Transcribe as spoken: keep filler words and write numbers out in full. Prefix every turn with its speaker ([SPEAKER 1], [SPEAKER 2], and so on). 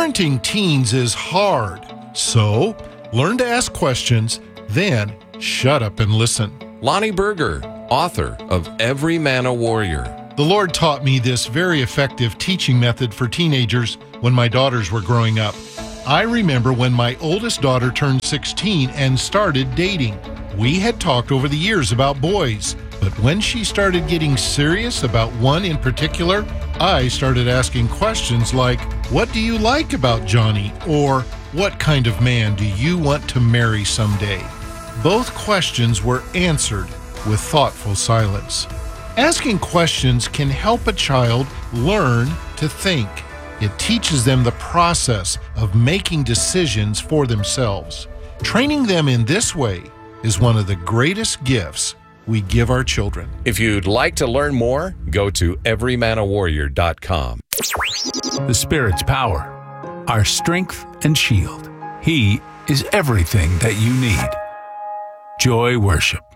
[SPEAKER 1] Parenting teens is hard, so learn to ask questions, then shut up and listen.
[SPEAKER 2] Lonnie Berger, author of Every Man a Warrior.
[SPEAKER 1] The Lord taught me this very effective teaching method for teenagers when my daughters were growing up. I remember when my oldest daughter turned sixteen and started dating. We had talked over the years about boys, but when she started getting serious about one in particular, I started asking questions like, "What do you like about Johnny?" or "What kind of man do you want to marry someday?" Both questions were answered with thoughtful silence. Asking questions can help a child learn to think. It teaches them the process of making decisions for themselves. Training them in this way is one of the greatest gifts we give our children.
[SPEAKER 2] If you'd like to learn more, go to every man a warrior dot com.
[SPEAKER 3] The Spirit's power, our strength and shield. He is everything that you need. Joy Worship.